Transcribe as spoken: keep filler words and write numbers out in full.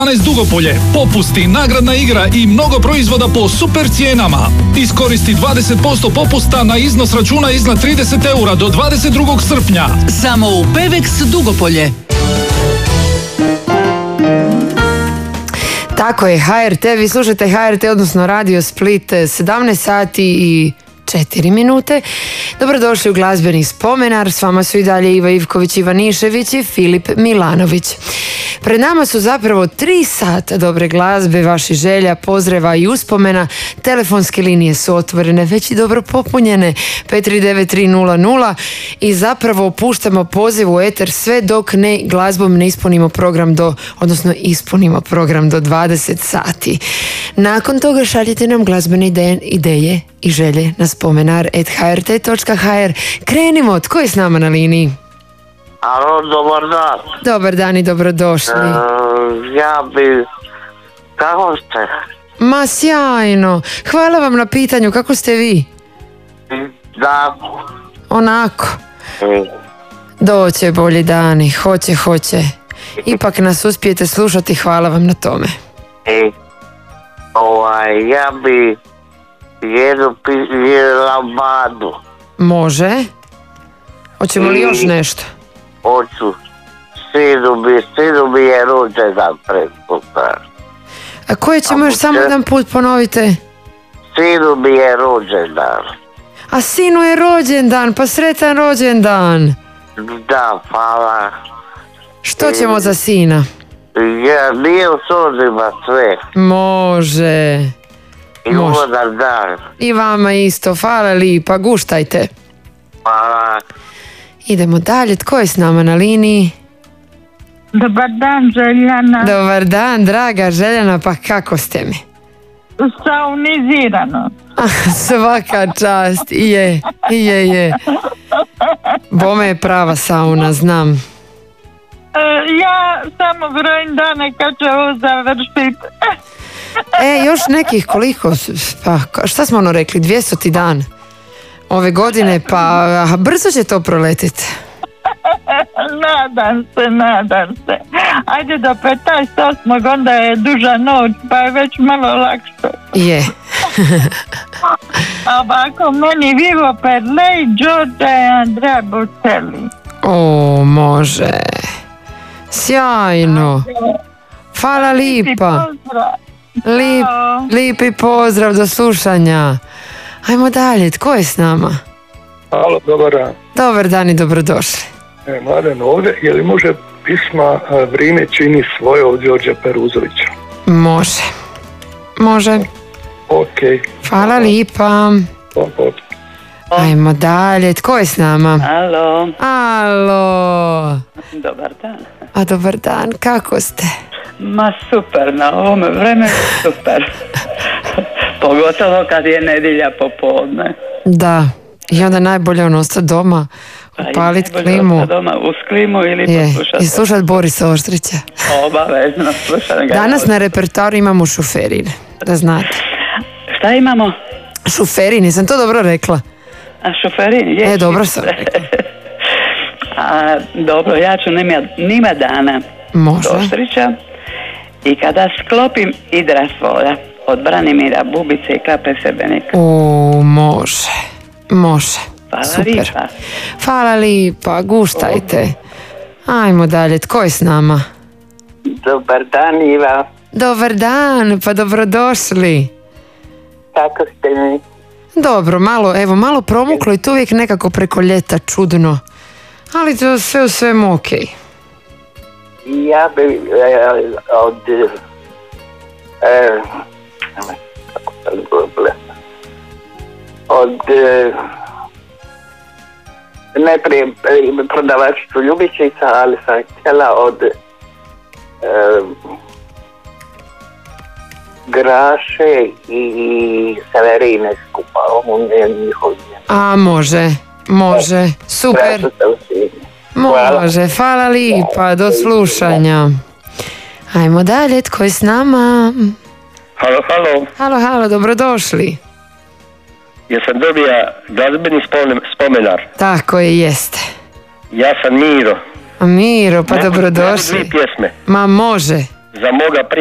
Dugopolje, popusti, nagradna igra i mnogo proizvoda po super cijenama. Iskoristi dvadeset posto popusta na iznos računa iznad trideset eura do dvadeset drugog srpnja. Samo u Pevex Dugopolje. Tako je, H R T, vi slušate H R T, odnosno Radio Split, sedamnaest sati i četiri minute. Dobrodošli u glazbeni spomenar, s vama su i dalje Iva Ivković, Ivanišević i Filip Milanović. Pred nama su zapravo tri sata dobre glazbe, vaših želja, pozdrava i uspomena. Telefonske linije su otvorene, već i dobro popunjene, pet tri devet tri nula nula, i zapravo puštamo poziv u eter sve dok ne glazbom ne ispunimo program do, odnosno ispunimo program do dvadeset sati. Nakon toga šaljite nam glazbene ideje, ideje i želje na spomenar at h r t točka h r. Krenimo, tko je s nama na liniji? Alo, dobar dan. Dobar dan i dobrodošli. E, ja bi... Kako ste? Ma sjajno. Hvala vam na pitanju, kako ste vi? Da. Onako. E. Doće bolji dani, hoće, hoće. Ipak nas uspijete slušati, hvala vam na tome. E. Ovaj, ja bi jednu lambadu. Može. Hoćemo li još nešto? Hoću. Sinu bi, sinu bi je rođendan pretpostavljam. A koje ćemo još samo jedan put ponovite? Sinu mi je rođendan. A sinu je rođendan, pa sretan rođendan. Da, hvala. Što ćemo za sina? Ja, nije u sozima sve. Može. I ugodan dan. I vama isto, hvala lipa, guštajte. Hvala. Idemo dalje, tko je s nama na liniji? Dobar dan, Željana. Dobar dan, draga Željana, pa kako ste mi? Saunizirano. Svaka čast, je, je, je. Bome je prava sauna, znam. E, ja samo brojim dane kad će ovo završiti. E, još nekih koliko, pa šta smo ono rekli, dvjeseti dan ove godine, pa brzo će to proletiti. Nadam se, nadam se. Ajde do petnaest osmog onda je duža noć, pa je već malo lakše. Je. A ovako, meni Vivo per lei, Giorgia e Andrea Bocelli. O, može. Sjajno. Hvala lipa. Lip, lipi pozdrav, do slušanja. Ajmo dalje, tko je s nama? Halo, dobar dan. Dobar dan i dobrodošli. E, Mladen ovdje, je li može pisma Vrijeme čini svoje od Đorđa Peruzovića? Može. Može. Ok. Hvala lipa. Pop, pop. Ajmo dalje, tko je s nama? Alo. Alo. Dobar dan. A dobar dan, kako ste? Ma super, na ovome vremenu super. Pogotovo kad je nedjelja popodne. Da, i onda najbolje on ostati doma, upalit klimu. Doma uz klimu ili je, poslušati. I slušati Borisa Oštrića. Obavezno slušati ga. Danas na repertoaru imamo šuferine, da znate. Šta imamo? Šuferine, sam to dobro rekla? A šuferine, je. E, dobro sam rekla. A, dobro, ja ću nima, nima dana Može. Oštrića. I kada sklopim Idra svoja od Branimira Bubice i Klape Sebenika. O, može, može. Hvala super. lipa. Hvala lipa, guštajte. Ajmo dalje, tko je s nama? Dobar dan, Iva. Dobar dan, pa dobrodošli. Kako ste mi? Dobro, malo, evo, malo promuklo i to uvijek nekako preko ljeta čudno. Ali to sve u svemu okej. Okay. Ja bi e, od e, kako sam govorila od e, najprije e, prodavačicu Ljubičica, ali sam htjela od e, Graše i Severine skupa. On je njihov. A može, može, super. Može, hvala lipa, do slušanja. Ajmo dalje, tko je s nama? Halo, halo. Halo, halo, dobrodošli. Jesam dobija glazbeni spomenar? Tako je, jeste. Ja sam Miro. A Miro, pa Mogu- dobrodošli. mogu dvije pjesme. Ma može, za moga